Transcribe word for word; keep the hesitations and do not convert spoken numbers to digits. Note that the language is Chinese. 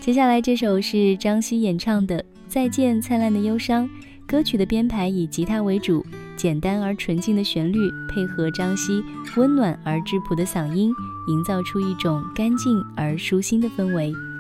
接下来这首是张希演唱的《再见灿烂的忧伤》，歌曲的编排以吉他为主，简单而纯净的旋律配合张希温暖而质朴的嗓音，营造出一种干净而舒心的氛围。